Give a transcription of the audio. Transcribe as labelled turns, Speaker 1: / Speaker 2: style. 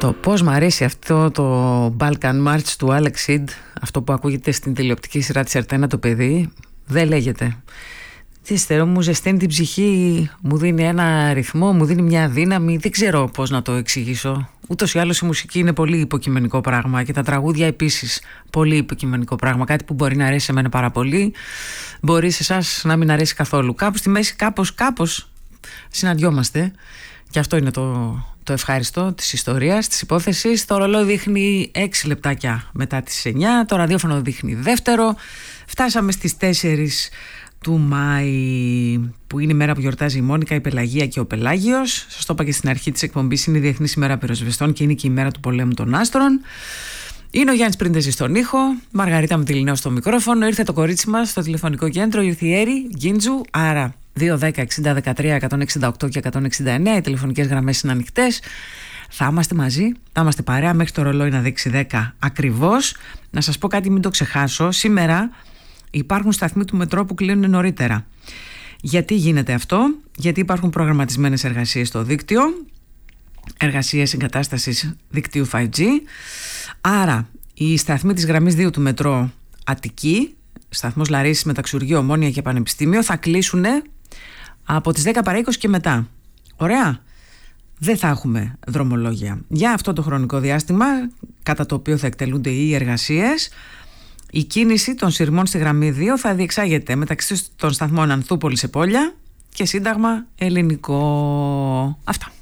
Speaker 1: Το πώς μ' αρέσει αυτό το Balkan March του Alex Sid, αυτό που ακούγεται στην τηλεοπτική σειρά της Ερτένα το παιδί, δεν λέγεται. Τι στερό, μου ζεσταίνει την ψυχή, μου δίνει ένα ρυθμό, μου δίνει μια δύναμη, δεν ξέρω πώς να το εξηγήσω. Ούτως ή άλλως η μουσική είναι πολύ υποκειμενικό πράγμα και τα τραγούδια επίσης πολύ υποκειμενικό πράγμα. Κάτι που μπορεί να αρέσει σε μένα πάρα πολύ, μπορεί σε εσάς να μην αρέσει καθόλου. Κάπου στη μέση κάπως συναντιόμαστε και αυτό είναι το ευχάριστο της ιστορίας, της υπόθεσης. Το ρολόι δείχνει 6 λεπτάκια μετά τις 9, το ραδιόφωνο δείχνει δεύτερο. Φτάσαμε στις 4 του Μάη, που είναι η μέρα που γιορτάζει η Μόνικα, η Πελαγία και ο Πελάγιος. Σας το είπα και στην αρχή της εκπομπής, είναι η Διεθνής ημέρα πυροσβεστών και είναι και η μέρα του πολέμου των άστρων. Είναι ο Γιάννης Πρίντεζης στον ήχο, Μαργαρίτα Μητυλινέου στο μικρόφωνο. Ήρθε το κορίτσι μας στο τηλεφωνικό κέντρο, ήρθε η Έρη Γκίντζου, άρα 210-60-13, 168 και 169, οι τηλεφωνικές γραμμές είναι ανοιχτές. Θα είμαστε μαζί, θα είμαστε παρέα μέχρι το ρολόι να δείξει 10 ακριβώς. Να σας πω κάτι, μην το ξεχάσω, σήμερα υπάρχουν σταθμοί του μετρό που κλείνουν νωρίτερα. Γιατί γίνεται αυτό? Γιατί υπάρχουν προγραμματισμένες εργασίες στο δίκτυο, εργασίες εγκατάστασης δικτύου 5G. Άρα οι σταθμοί της γραμμής 2 του μετρό Αττική, σταθμός Λαρίσης, Μεταξουργείο, Ομόνια και Πανεπιστήμιο, θα κλείσουν από τις 10 παρά 20 και μετά. Ωραία. Δεν θα έχουμε δρομολόγια για αυτό το χρονικό διάστημα, κατά το οποίο θα εκτελούνται οι εργασίες. Η κίνηση των σειρμών στη γραμμή 2 θα διεξάγεται μεταξύ των σταθμών Ανθούπολης Επόλια και Σύνταγμα Ελληνικό. Αυτά.